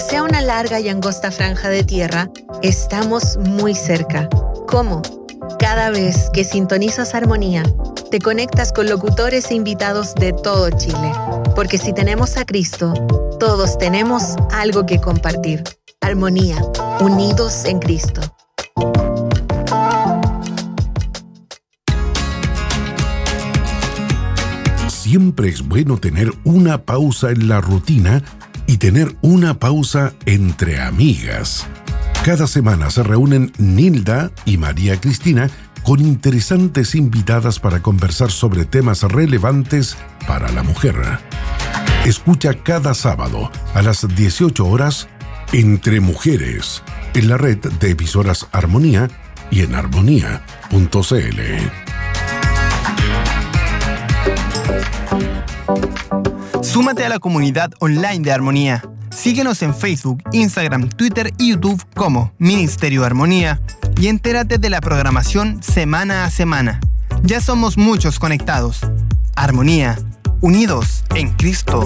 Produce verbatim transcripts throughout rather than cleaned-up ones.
Sea una larga y angosta franja de tierra, estamos muy cerca. ¿Cómo? Cada vez que sintonizas Armonía, te conectas con locutores e invitados de todo Chile. Porque si tenemos a Cristo, todos tenemos algo que compartir. Armonía, unidos en Cristo. Siempre es bueno tener una pausa en la rutina y tener una pausa entre amigas. Cada semana se reúnen Nilda y María Cristina con interesantes invitadas para conversar sobre temas relevantes para la mujer. Escucha cada sábado a las dieciocho horas Entre Mujeres en la red de emisoras Armonía y en armonía punto c l. Súmate a la comunidad online de Armonía. Síguenos en Facebook, Instagram, Twitter y YouTube como Ministerio Armonía y entérate de la programación semana a semana. Ya somos muchos conectados. Armonía, unidos en Cristo.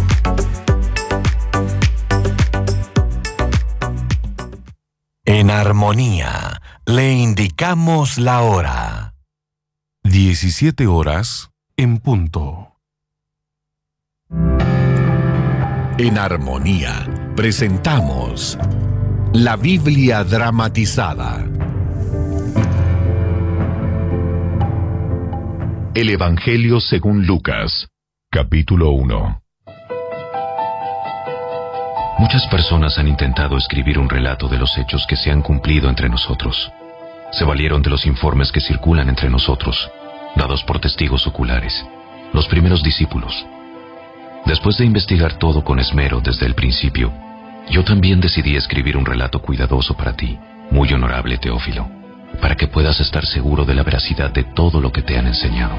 En Armonía le indicamos la hora. diecisiete horas en punto. En Armonía presentamos la Biblia dramatizada. El Evangelio según Lucas, capítulo uno. Muchas personas han intentado escribir un relato de los hechos que se han cumplido entre nosotros. Se valieron de los informes que circulan entre nosotros, dados por testigos oculares, los primeros discípulos. Después de investigar todo con esmero desde el principio, yo también decidí escribir un relato cuidadoso para ti, muy honorable Teófilo, para que puedas estar seguro de la veracidad de todo lo que te han enseñado.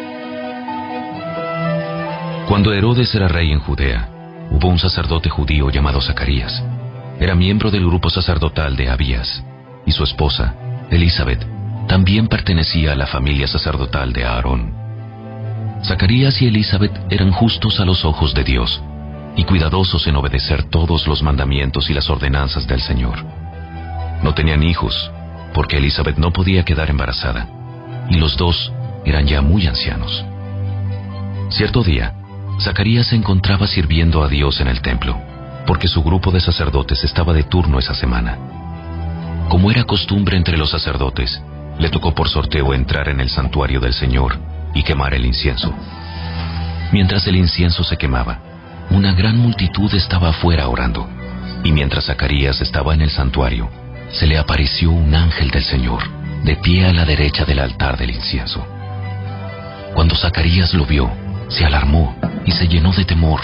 Cuando Herodes era rey en Judea, hubo un sacerdote judío llamado Zacarías. Era miembro del grupo sacerdotal de Abías, y su esposa, Elizabeth, también pertenecía a la familia sacerdotal de Aarón. Zacarías y Elizabeth eran justos a los ojos de Dios y cuidadosos en obedecer todos los mandamientos y las ordenanzas del Señor. No tenían hijos, porque Elizabeth no podía quedar embarazada, y los dos eran ya muy ancianos. Cierto día, Zacarías se encontraba sirviendo a Dios en el templo, porque su grupo de sacerdotes estaba de turno esa semana. Como era costumbre entre los sacerdotes, le tocó por sorteo entrar en el santuario del Señor y quemar el incienso. Mientras el incienso se quemaba, una gran multitud estaba afuera orando, y mientras Zacarías estaba en el santuario, se le apareció un ángel del Señor, de pie a la derecha del altar del incienso. Cuando Zacarías lo vio, se alarmó y se llenó de temor.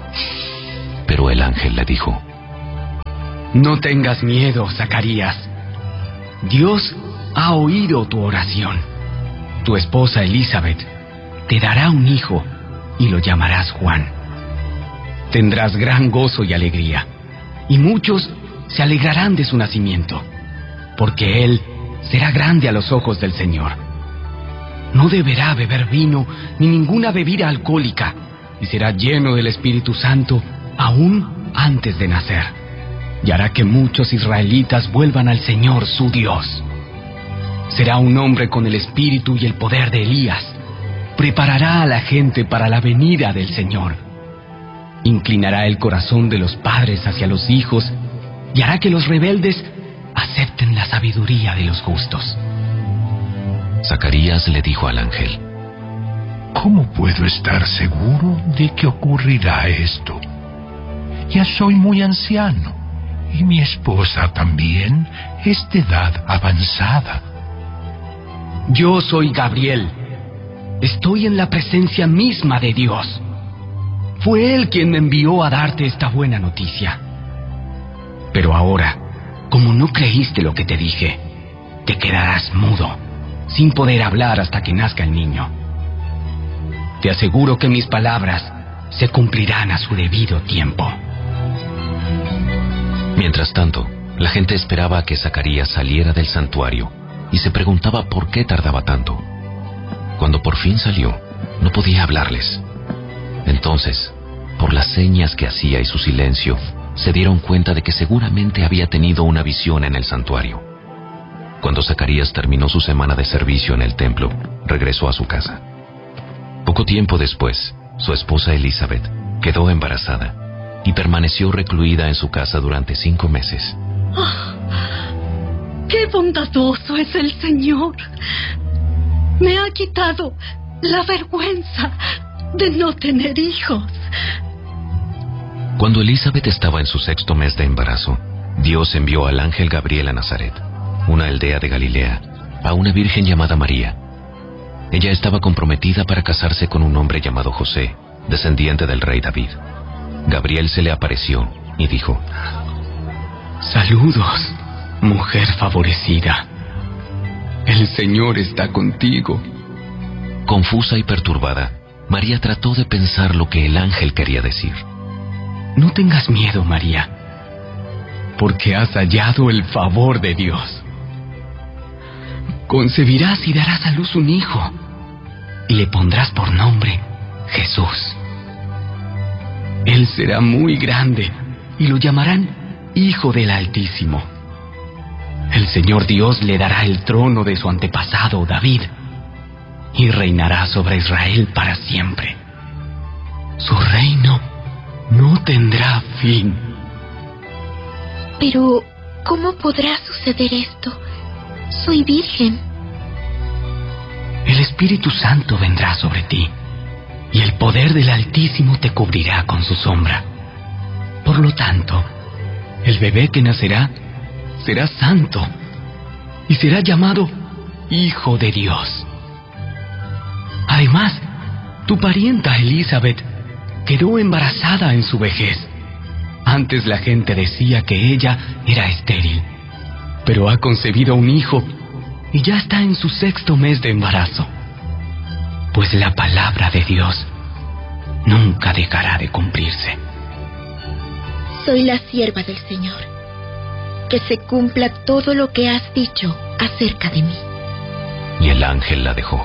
Pero el ángel le dijo: No tengas miedo, Zacarías. Dios ha oído tu oración. Tu esposa Elizabeth te dará un hijo y lo llamarás Juan. Tendrás gran gozo y alegría, y muchos se alegrarán de su nacimiento, porque él será grande a los ojos del Señor. No deberá beber vino ni ninguna bebida alcohólica, y será lleno del Espíritu Santo aún antes de nacer, y hará que muchos israelitas vuelvan al Señor su Dios. Será un hombre con el espíritu y el poder de Elías. Preparará a la gente para la venida del Señor. Inclinará el corazón de los padres hacia los hijos y hará que los rebeldes acepten la sabiduría de los justos. Zacarías le dijo al ángel: ¿Cómo puedo estar seguro de que ocurrirá esto? Ya soy muy anciano y mi esposa también es de edad avanzada. Yo soy Gabriel. Estoy en la presencia misma de Dios. Fue Él quien me envió a darte esta buena noticia. Pero ahora, como no creíste lo que te dije, te quedarás mudo, sin poder hablar hasta que nazca el niño. Te aseguro que mis palabras se cumplirán a su debido tiempo. Mientras tanto, la gente esperaba a que Zacarías saliera del santuario y se preguntaba por qué tardaba tanto. Cuando por fin salió, no podía hablarles. Entonces, por las señas que hacía y su silencio, se dieron cuenta de que seguramente había tenido una visión en el santuario. Cuando Zacarías terminó su semana de servicio en el templo, regresó a su casa. Poco tiempo después, su esposa Elizabeth quedó embarazada y permaneció recluida en su casa durante cinco meses. Oh, ¡qué bondadoso es el Señor! Me ha quitado la vergüenza de no tener hijos. Cuando Elizabeth estaba en su sexto mes de embarazo, Dios envió al ángel Gabriel a Nazaret, una aldea de Galilea, a una virgen llamada María. Ella estaba comprometida para casarse con un hombre llamado José, descendiente del rey David. Gabriel se le apareció y dijo: Saludos, mujer favorecida. El Señor está contigo. Confusa y perturbada, María trató de pensar lo que el ángel quería decir. No tengas miedo, María, porque has hallado el favor de Dios. Concebirás y darás a luz un hijo, y le pondrás por nombre Jesús. Él será muy grande, y lo llamarán Hijo del Altísimo. El Señor Dios le dará el trono de su antepasado David, y reinará sobre Israel para siempre. Su reino no tendrá fin. Pero, ¿cómo podrá suceder esto? Soy virgen. El Espíritu Santo vendrá sobre ti, y el poder del Altísimo te cubrirá con su sombra. Por lo tanto, el bebé que nacerá será santo, y será llamado Hijo de Dios. Además, tu parienta Elizabeth quedó embarazada en su vejez. Antes la gente decía que ella era estéril, pero ha concebido un hijo y ya está en su sexto mes de embarazo. Pues la palabra de Dios nunca dejará de cumplirse. Soy la sierva del Señor. Que se cumpla todo lo que has dicho acerca de mí. Y el ángel la dejó.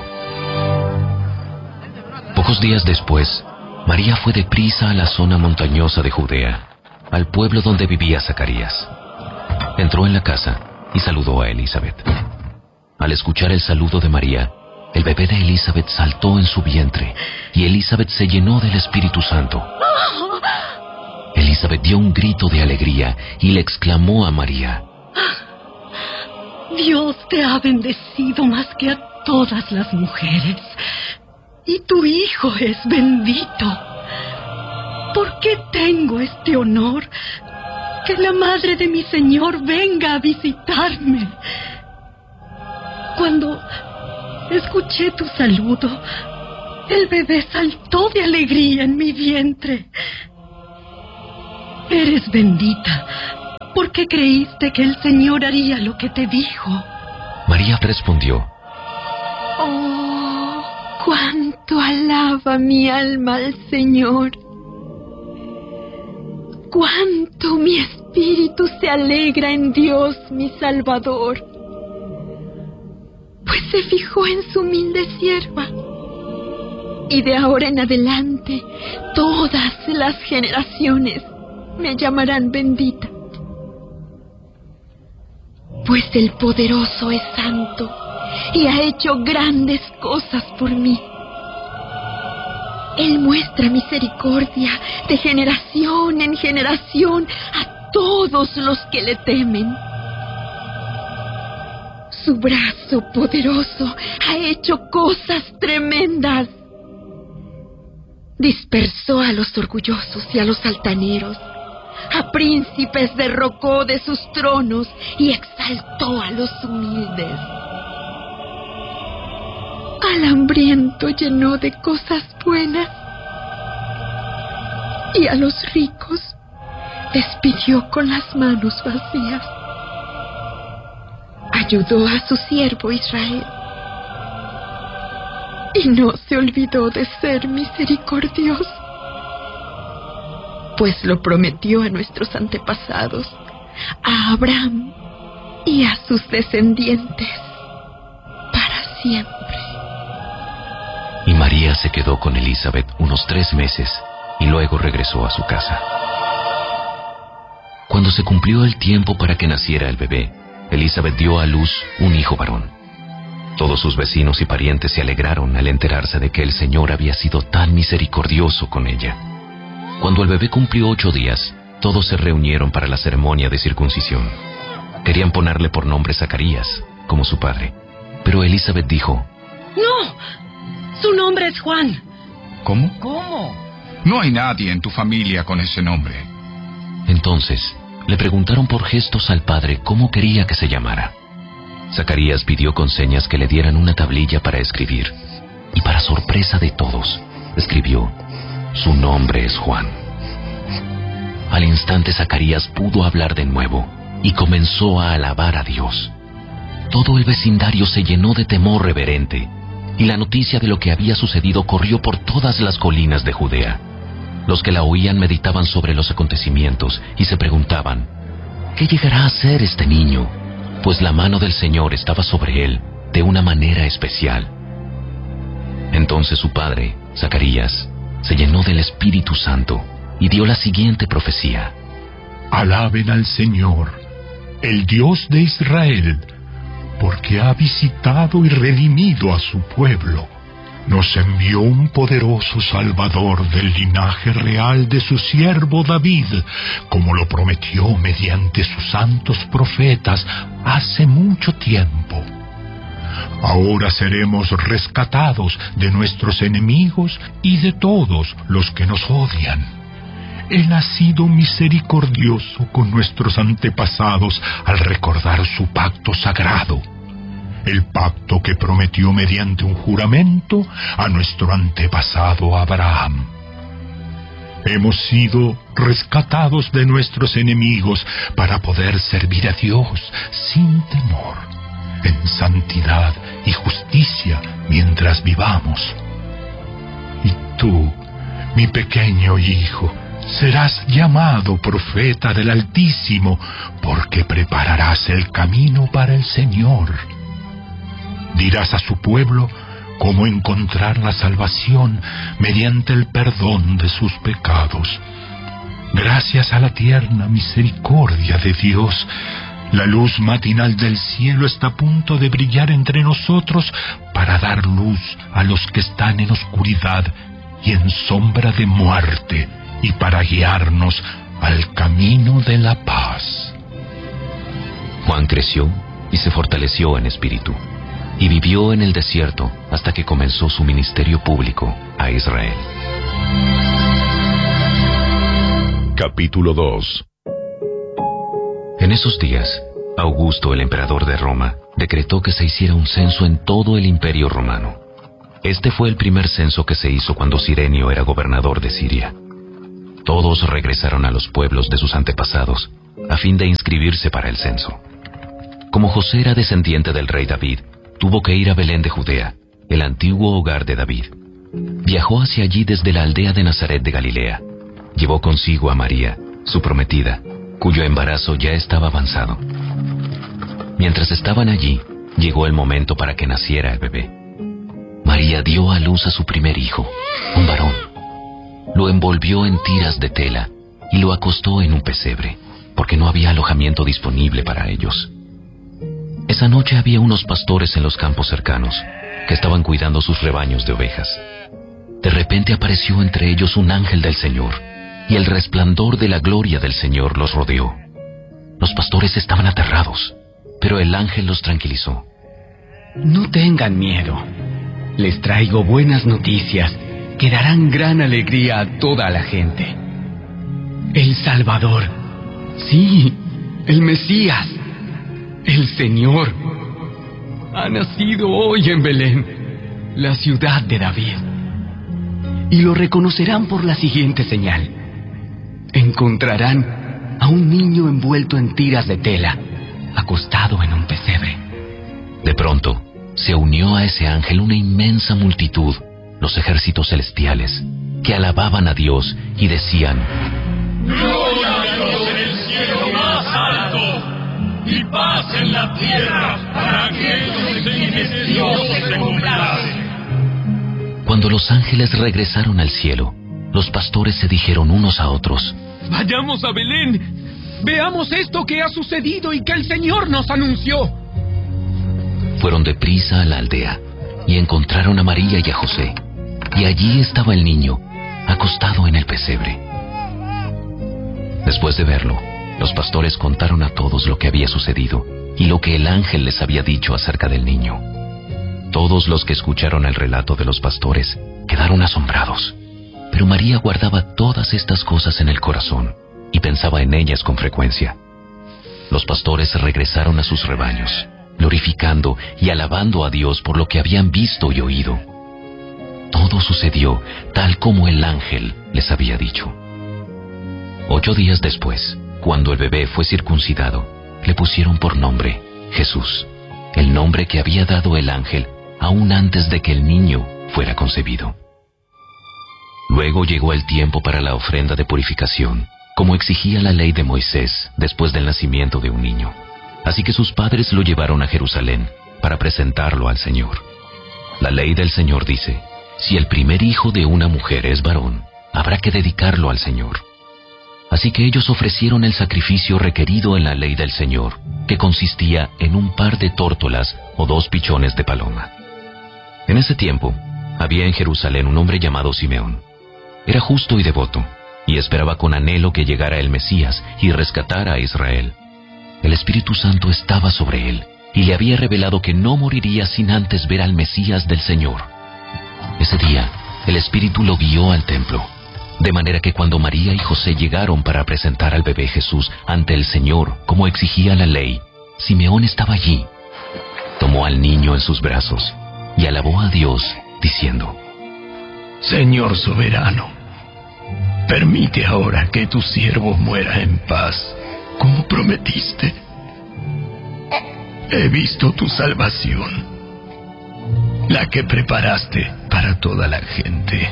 Pocos días después, María fue deprisa a la zona montañosa de Judea, al pueblo donde vivía Zacarías. Entró en la casa y saludó a Elizabeth. Al escuchar el saludo de María, el bebé de Elizabeth saltó en su vientre y Elizabeth se llenó del Espíritu Santo. Elizabeth dio un grito de alegría y le exclamó a María: Dios te ha bendecido más que a todas las mujeres, y tu hijo es bendito. ¿Por qué tengo este honor? Que la madre de mi Señor venga a visitarme. Cuando escuché tu saludo, el bebé saltó de alegría en mi vientre. Eres bendita, porque creíste que el Señor haría lo que te dijo. María respondió: Oh, cuánto alaba mi alma al Señor. Cuánto mi espíritu se alegra en Dios, mi Salvador. Pues se fijó en su humilde sierva. Y de ahora en adelante, todas las generaciones me llamarán bendita. Pues el Poderoso es santo y ha hecho grandes cosas por mí. Él muestra misericordia de generación en generación a todos los que le temen. Su brazo poderoso ha hecho cosas tremendas. Dispersó a los orgullosos y a los altaneros. A príncipes derrocó de sus tronos y exaltó a los humildes. Al hambriento llenó de cosas buenas y a los ricos despidió con las manos vacías. Ayudó a su siervo Israel y no se olvidó de ser misericordioso, pues lo prometió a nuestros antepasados, a Abraham y a sus descendientes para siempre. Y María se quedó con Elizabeth unos tres meses y luego regresó a su casa. Cuando se cumplió el tiempo para que naciera el bebé, Elizabeth dio a luz un hijo varón. Todos sus vecinos y parientes se alegraron al enterarse de que el Señor había sido tan misericordioso con ella. Cuando el bebé cumplió ocho días, todos se reunieron para la ceremonia de circuncisión. Querían ponerle por nombre Zacarías, como su padre, pero Elizabeth dijo: ¡No! Su nombre es Juan. ¿Cómo? ¿Cómo? No hay nadie en tu familia con ese nombre. Entonces, le preguntaron por gestos al padre cómo quería que se llamara. Zacarías pidió con señas que le dieran una tablilla para escribir, y para sorpresa de todos, escribió: su nombre es Juan. Al instante Zacarías pudo hablar de nuevo y comenzó a alabar a Dios. Todo el vecindario se llenó de temor reverente, y la noticia de lo que había sucedido corrió por todas las colinas de Judea. Los que la oían meditaban sobre los acontecimientos y se preguntaban: ¿qué llegará a ser este niño? Pues la mano del Señor estaba sobre él de una manera especial. Entonces su padre, Zacarías, se llenó del Espíritu Santo y dio la siguiente profecía: Alaben al Señor, el Dios de Israel, porque ha visitado y redimido a su pueblo. Nos envió un poderoso Salvador del linaje real de su siervo David, como lo prometió mediante sus santos profetas hace mucho tiempo. Ahora seremos rescatados de nuestros enemigos y de todos los que nos odian. Él ha sido misericordioso con nuestros antepasados al recordar su pacto sagrado, el pacto que prometió mediante un juramento a nuestro antepasado Abraham. Hemos sido rescatados de nuestros enemigos para poder servir a Dios sin temor, en santidad y justicia mientras vivamos. Y tú, mi pequeño hijo, serás llamado profeta del Altísimo, porque prepararás el camino para el Señor. Dirás a su pueblo cómo encontrar la salvación mediante el perdón de sus pecados. Gracias a la tierna misericordia de Dios, la luz matinal del cielo está a punto de brillar entre nosotros para dar luz a los que están en oscuridad y en sombra de muerte, y para guiarnos al camino de la paz. Juan creció y se fortaleció en espíritu, y vivió en el desierto hasta que comenzó su ministerio público a Israel. Capítulo dos. En esos días, Augusto, el emperador de Roma, decretó que se hiciera un censo en todo el imperio romano. Este fue el primer censo que se hizo cuando Cirenio era gobernador de Siria. Todos regresaron a los pueblos de sus antepasados, a fin de inscribirse para el censo. Como José era descendiente del rey David, tuvo que ir a Belén de Judea, el antiguo hogar de David. Viajó hacia allí desde la aldea de Nazaret de Galilea. Llevó consigo a María, su prometida, cuyo embarazo ya estaba avanzado. Mientras estaban allí, llegó el momento para que naciera el bebé. María dio a luz a su primer hijo, un varón. Lo envolvió en tiras de tela y lo acostó en un pesebre, porque no había alojamiento disponible para ellos. Esa noche había unos pastores en los campos cercanos, que estaban cuidando sus rebaños de ovejas. De repente apareció entre ellos un ángel del Señor, y el resplandor de la gloria del Señor los rodeó. Los pastores estaban aterrados, pero el ángel los tranquilizó. No tengan miedo. Les traigo buenas noticias que darán gran alegría a toda la gente. El Salvador, sí, el Mesías, el Señor, ha nacido hoy en Belén, la ciudad de David. Y lo reconocerán por la siguiente señal. Encontrarán a un niño envuelto en tiras de tela, acostado en un pesebre. De pronto, se unió a ese ángel una inmensa multitud, los ejércitos celestiales, que alababan a Dios y decían: ¡Gloria a Dios en el cielo más alto! Y paz en la tierra para aquellos en quienes Dios se complace. Cuando los ángeles regresaron al cielo, los pastores se dijeron unos a otros: Vayamos a Belén Veamos esto que ha sucedido y que el Señor nos anunció. Fueron deprisa a la aldea y encontraron a María y a José. Y allí estaba el niño, acostado en el pesebre. Después de verlo, los pastores contaron a todos lo que había sucedido y lo que el ángel les había dicho acerca del niño. Todos los que escucharon el relato de los pastores quedaron asombrados, pero María guardaba todas estas cosas en el corazón y pensaba en ellas con frecuencia. Los pastores regresaron a sus rebaños, glorificando y alabando a Dios por lo que habían visto y oído. Todo sucedió tal como el ángel les había dicho. Ocho días después, cuando el bebé fue circuncidado, le pusieron por nombre Jesús, el nombre que había dado el ángel aún antes de que el niño fuera concebido. Luego llegó el tiempo para la ofrenda de purificación, como exigía la ley de Moisés después del nacimiento de un niño. Así que sus padres lo llevaron a Jerusalén para presentarlo al Señor. La ley del Señor dice: si el primer hijo de una mujer es varón, habrá que dedicarlo al Señor. Así que ellos ofrecieron el sacrificio requerido en la ley del Señor, que consistía en un par de tórtolas o dos pichones de paloma. En ese tiempo, había en Jerusalén un hombre llamado Simeón. Era justo y devoto, y esperaba con anhelo que llegara el Mesías y rescatara a Israel. El Espíritu Santo estaba sobre él, y le había revelado que no moriría sin antes ver al Mesías del Señor. Ese día, el Espíritu lo guió al templo, de manera que cuando María y José llegaron para presentar al bebé Jesús ante el Señor, como exigía la ley, Simeón estaba allí. Tomó al niño en sus brazos y alabó a Dios, diciendo: Señor soberano, permite ahora que tu siervo muera en paz, como prometiste. He visto tu salvación, la que preparaste para toda la gente.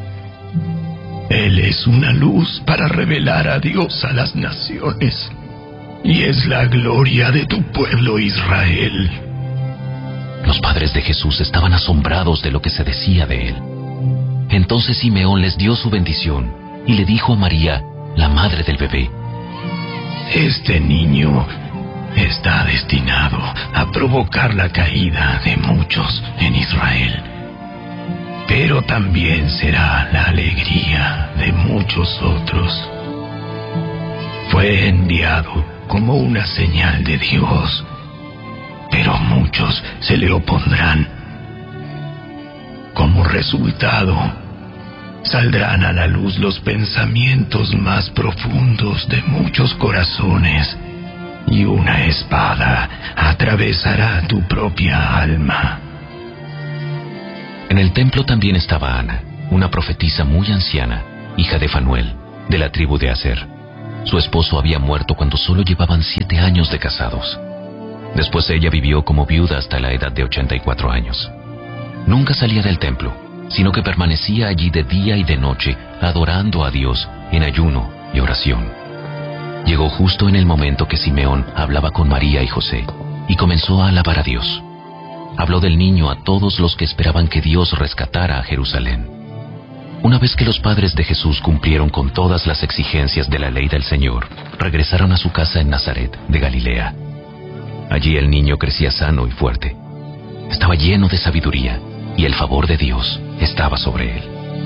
Él es una luz para revelar a Dios a las naciones, y es la gloria de tu pueblo Israel. Los padres de Jesús estaban asombrados de lo que se decía de él. Entonces Simeón les dio su bendición y le dijo a María, la madre del bebé: Este niño está destinado a provocar la caída de muchos en Israel, pero también será la alegría de muchos otros. Fue enviado como una señal de Dios, pero muchos se le opondrán. Como resultado, saldrán a la luz los pensamientos más profundos de muchos corazones, y una espada atravesará tu propia alma. En el templo también estaba Ana, una profetisa muy anciana, hija de Fanuel, de la tribu de Aser. Su esposo había muerto cuando solo llevaban siete años de casados. Después ella vivió como viuda hasta la edad de ochenta y cuatro años. Nunca salía del templo, sino que permanecía allí de día y de noche, adorando a Dios en ayuno y oración. Llegó justo en el momento que Simeón hablaba con María y José, y comenzó a alabar a Dios. Habló del niño a todos los que esperaban que Dios rescatara a Jerusalén. Una vez que los padres de Jesús cumplieron con todas las exigencias de la ley del Señor, regresaron a su casa en Nazaret, de Galilea. Allí el niño crecía sano y fuerte. Estaba lleno de sabiduría, y el favor de Dios estaba sobre él.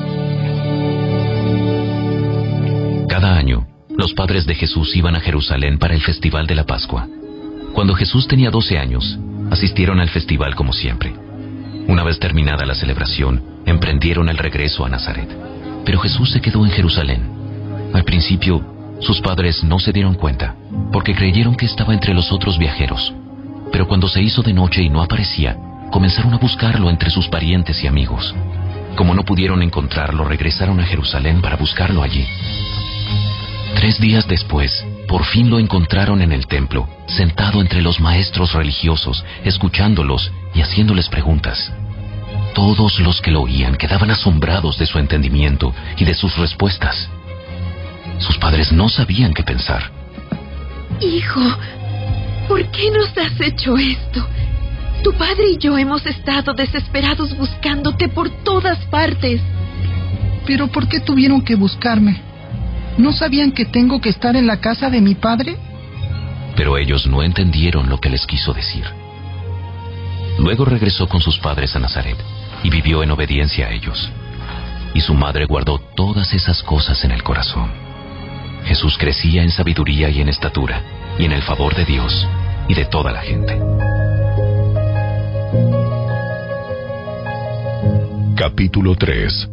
Cada año, los padres de Jesús iban a Jerusalén para el festival de la Pascua. Cuando Jesús tenía doce años, asistieron al festival como siempre. Una vez terminada la celebración, emprendieron el regreso a Nazaret. Pero Jesús se quedó en Jerusalén. Al principio, sus padres no se dieron cuenta, porque creyeron que estaba entre los otros viajeros. Pero cuando se hizo de noche y no aparecía, comenzaron a buscarlo entre sus parientes y amigos. Como no pudieron encontrarlo, regresaron a Jerusalén para buscarlo allí. Tres días después, por fin lo encontraron en el templo, sentado entre los maestros religiosos, escuchándolos y haciéndoles preguntas. Todos los que lo oían quedaban asombrados de su entendimiento y de sus respuestas. Sus padres no sabían qué pensar. Hijo, ¿por qué nos has hecho esto? Tu padre y yo hemos estado desesperados buscándote por todas partes. ¿Pero por qué tuvieron que buscarme? ¿No sabían que tengo que estar en la casa de mi padre? Pero ellos no entendieron lo que les quiso decir. Luego regresó con sus padres a Nazaret y vivió en obediencia a ellos. Y su madre guardó todas esas cosas en el corazón. Jesús crecía en sabiduría y en estatura, y en el favor de Dios y de toda la gente. Capítulo tres.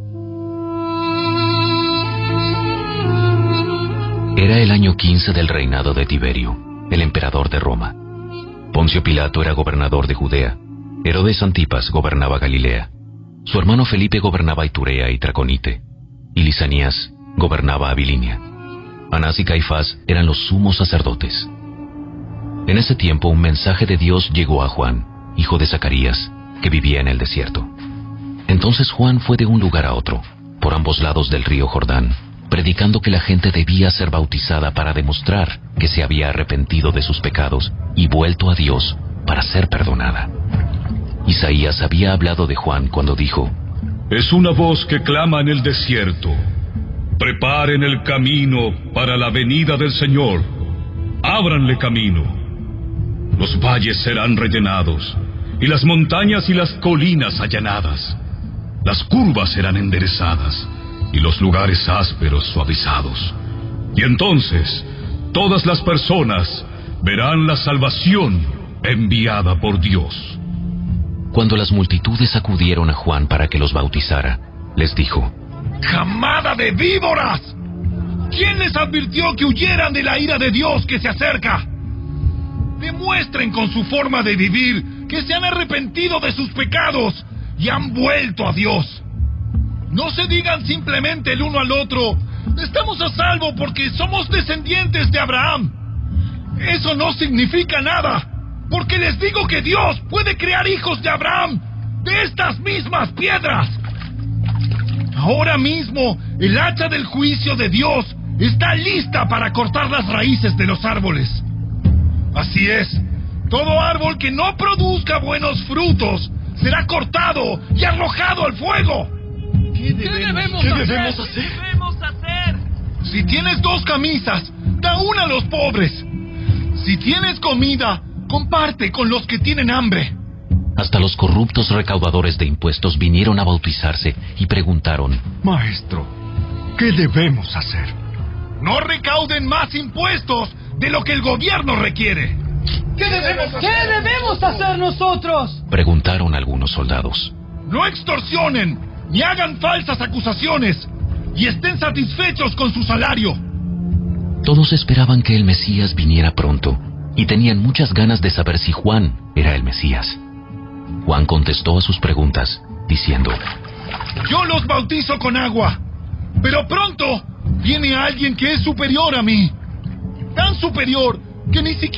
Era el año quince del reinado de Tiberio, el emperador de Roma. Poncio Pilato era gobernador de Judea. Herodes Antipas gobernaba Galilea. Su hermano Felipe gobernaba Iturea y Traconite. Y Lisanías gobernaba Abilinia. Anás y Caifás eran los sumos sacerdotes. En ese tiempo un mensaje de Dios llegó a Juan, hijo de Zacarías, que vivía en el desierto. Entonces Juan fue de un lugar a otro, por ambos lados del río Jordán, predicando que la gente debía ser bautizada para demostrar que se había arrepentido de sus pecados y vuelto a Dios para ser perdonada. Isaías había hablado de Juan cuando dijo: Es una voz que clama en el desierto. Preparen el camino para la venida del Señor. Ábranle camino. Los valles serán rellenados, y las montañas y las colinas allanadas. Las curvas serán enderezadas, y los lugares ásperos suavizados. Y entonces, todas las personas verán la salvación enviada por Dios. Cuando las multitudes acudieron a Juan para que los bautizara, les dijo: ¡Camada de víboras! ¿Quién les advirtió que huyeran de la ira de Dios que se acerca? Demuestren con su forma de vivir que se han arrepentido de sus pecados y han vuelto a Dios. No se digan simplemente el uno al otro: estamos a salvo porque somos descendientes de Abraham. Eso no significa nada, porque les digo que Dios puede crear hijos de Abraham de estas mismas piedras. Ahora mismo, el hacha del juicio de Dios está lista para cortar las raíces de los árboles. Así es, todo árbol que no produzca buenos frutos será cortado y arrojado al fuego. ¿Qué debemos, ¿Qué hacer? debemos hacer? ¿Qué debemos hacer? Si tienes dos camisas, da una a los pobres. Si tienes comida, comparte con los que tienen hambre. Hasta los corruptos recaudadores de impuestos vinieron a bautizarse y preguntaron: Maestro, ¿qué debemos hacer? No recauden más impuestos de lo que el gobierno requiere. ¿Qué debemos hacer? ¿Qué debemos hacer nosotros? Preguntaron algunos soldados. No extorsionen, ni hagan falsas acusaciones, y estén satisfechos con su salario. Todos esperaban que el Mesías viniera pronto, y tenían muchas ganas de saber si Juan era el Mesías. Juan contestó a sus preguntas, diciendo: Yo los bautizo con agua, pero pronto viene alguien que es superior a mí, tan superior que ni siquiera